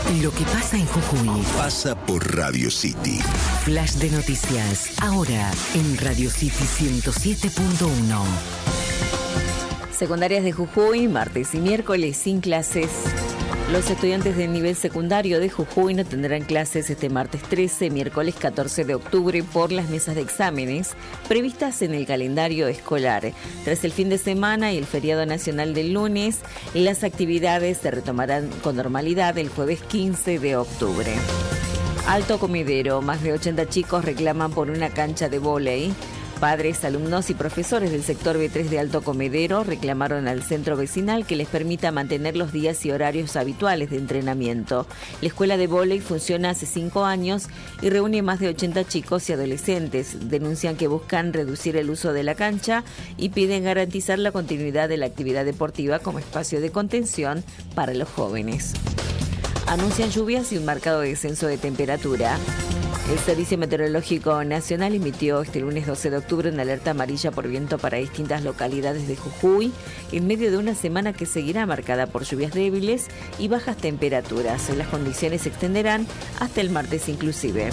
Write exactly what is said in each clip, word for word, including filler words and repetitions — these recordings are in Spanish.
Lo que pasa en Jujuy pasa por Radio City. Flash de noticias, ahora en Radio City ciento siete punto uno. Secundarias de Jujuy, martes y miércoles sin clases. Los estudiantes del nivel secundario de Jujuy no tendrán clases este martes trece, miércoles catorce de octubre por las mesas de exámenes previstas en el calendario escolar. Tras el fin de semana y el feriado nacional del lunes, las actividades se retomarán con normalidad el jueves quince de octubre. Alto Comedero, más de ochenta chicos reclaman por una cancha de vóley. Padres, alumnos y profesores del sector B tres de Alto Comedero reclamaron al centro vecinal que les permita mantener los días y horarios habituales de entrenamiento. La escuela de vóley funciona hace cinco años y reúne más de ochenta chicos y adolescentes. Denuncian que buscan reducir el uso de la cancha y piden garantizar la continuidad de la actividad deportiva como espacio de contención para los jóvenes. Anuncian lluvias y un marcado descenso de temperatura. El Servicio Meteorológico Nacional emitió este lunes doce de octubre una alerta amarilla por viento para distintas localidades de Jujuy, en medio de una semana que seguirá marcada por lluvias débiles y bajas temperaturas. Las condiciones se extenderán hasta el martes inclusive.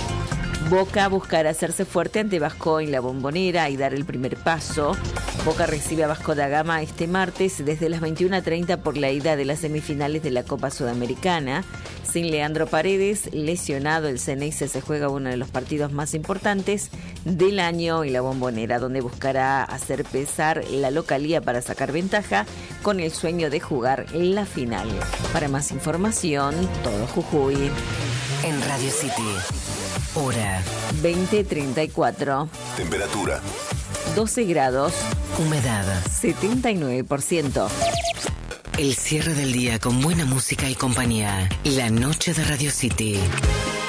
Boca buscará hacerse fuerte ante Vasco en la Bombonera y dar el primer paso. Boca recibe a Vasco da Gama este martes desde las veintiuna treinta por la ida de las semifinales de la Copa Sudamericana. Sin Leandro Paredes, lesionado, el Ceneice se juega uno de los partidos más importantes del año en la Bombonera, donde buscará hacer pesar la localía para sacar ventaja con el sueño de jugar la final. Para más información, todo Jujuy. En Radio City, hora veinte treinta y cuatro. Temperatura doce grados. Humedad setenta y nueve por ciento. El cierre del día con buena música y compañía. La noche de Radio City.